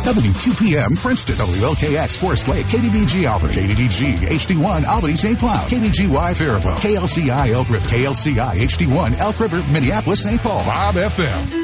WQPM Princeton, WLKX Forest Lake, KDDG Albany, KDDG HD1 Albany St. Cloud, KBGY Faribault, KLCI Elk River, KLCI HD1 Elk River, Minneapolis St. Paul, Bob FM.